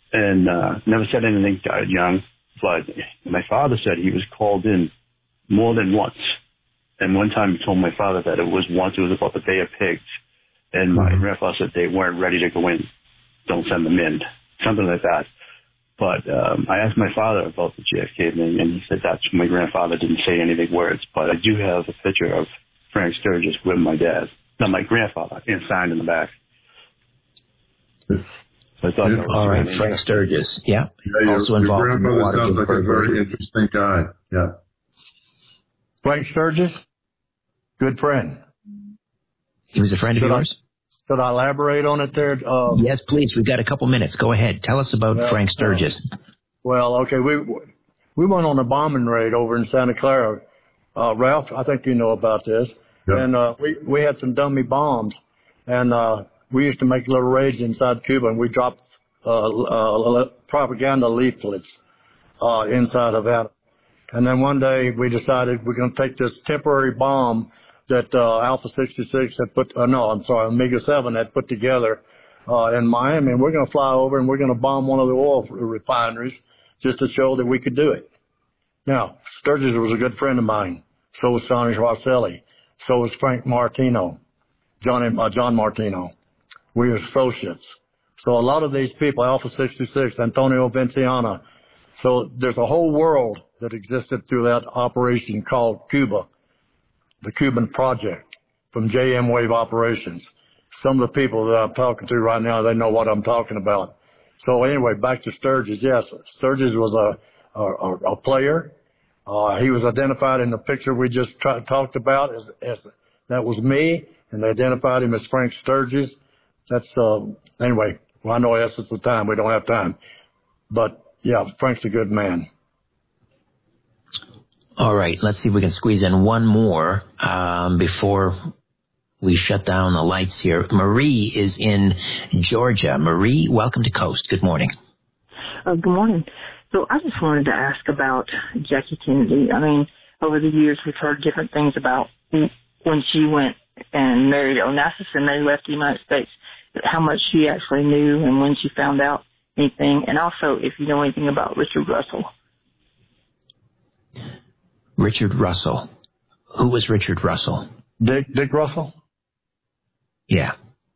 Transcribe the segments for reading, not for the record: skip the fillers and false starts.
and never said anything, died young. But my father said he was called in more than once. And one time he told my father that it was about the Bay of Pigs. And my grandfather said they weren't ready to go in. Don't send them in. Something like that. But I asked my father about the JFK thing, and he said that my grandfather didn't say anything words. But I do have a picture of Frank Sturgis with my dad. Not my grandfather, and signed in the back. So I thought that was all right, Frank Sturgis. Yeah. Also involved in the Watergate sounds like a very interesting guy. Yeah. Frank Sturgis, good friend. He was a friend of yours? Should I elaborate on it there? Yes, please. We've got a couple minutes. Go ahead. Tell us about Frank Sturgis. Okay. We went on a bombing raid over in Santa Clara. Ralph, I think you know about this. Yep. And we had some dummy bombs. And we used to make little raids inside Cuba, and we dropped propaganda leaflets inside of that. And then one day we decided we're going to take this temporary bomb that Alpha 66 had Omega 7 had put together in Miami, and we're going to fly over and we're going to bomb one of the oil refineries just to show that we could do it. Now, Sturgis was a good friend of mine. So was Sonny Rosselli. So was Frank Martino, John Martino. We were associates. So a lot of these people, Alpha 66, Antonio Vinciana. So there's a whole world that existed through that operation called Cuba, the Cuban Project, from JM Wave Operations. Some of the people that I'm talking to right now, they know what I'm talking about. So anyway, back to Sturgis. Yes, Sturgis was a player. He was identified in the picture we just talked about as that was me, and they identified him as Frank Sturgis. That's anyway. Well, I know that's the time. We don't have time, but yeah, Frank's a good man. All right, let's see if we can squeeze in one more before we shut down the lights here. Marie is in Georgia. Marie, welcome to Coast. Good morning. Good morning. So I just wanted to ask about Jackie Kennedy. I mean, over the years we've heard different things about when she went and married Onassis and they left the United States, how much she actually knew and when she found out anything, and also if you know anything about Richard Russell. Richard Russell. Who was Richard Russell? Dick Russell? Yeah.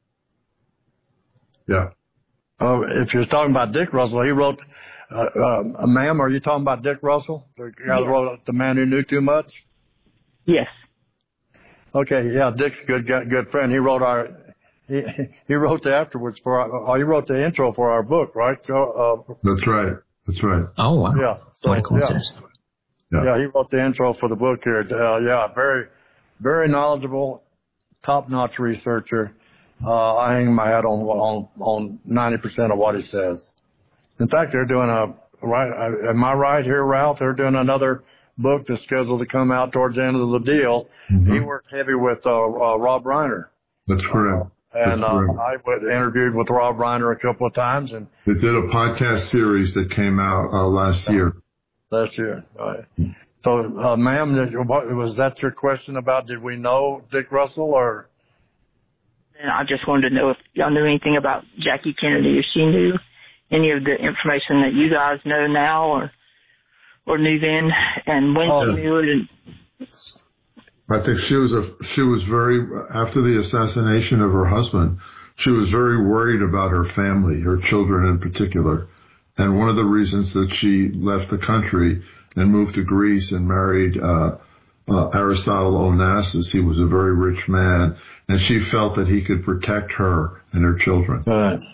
Yeah. If you're talking about Dick Russell, he wrote, ma'am, are you talking about Dick Russell? The guy that wrote The Man Who Knew Too Much? Yes. Okay, yeah, Dick's a good friend. He wrote he wrote the afterwards he wrote the intro for our book, right? That's right. That's right. Oh, wow. Yeah. So, what a coincidence. Yeah, he wrote the intro for the book here. Very, very knowledgeable, top-notch researcher. I hang my hat on 90% of what he says. In fact, they're doing am I right here, Ralph? They're doing another book that's scheduled to come out towards the end of the deal. Mm-hmm. He worked heavy with Rob Reiner. That's correct. And I interviewed with Rob Reiner a couple of times. And they did a podcast series that came out last year. Last year, right. So, ma'am, was that your question about did we know Dick Russell or? And I just wanted to know if y'all knew anything about Jackie Kennedy, if she knew any of the information that you guys know now or knew then, and when she knew it. And I think she was very, after the assassination of her husband, she was very worried about her family, her children in particular. And one of the reasons that she left the country and moved to Greece and married Aristotle Onassis, he was a very rich man, and she felt that he could protect her and her children.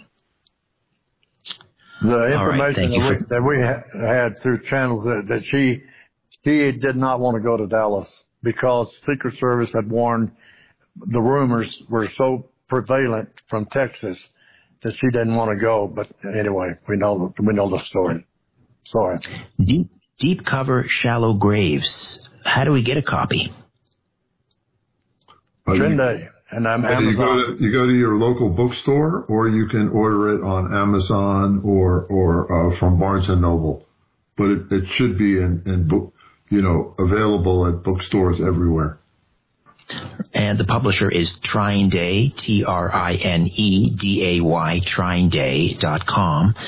The information that we had through channels that she did not want to go to Dallas because Secret Service had warned the rumors were so prevalent from Texas that she didn't want to go. But anyway, we know the story. Sorry. Deep cover, shallow graves. How do we get a copy? Trinde and Amazon. You go to your local bookstore, or you can order it on Amazon or from Barnes and Noble. But it should be available at bookstores everywhere. And the publisher is Trineday, TrineDay, Trineday.com.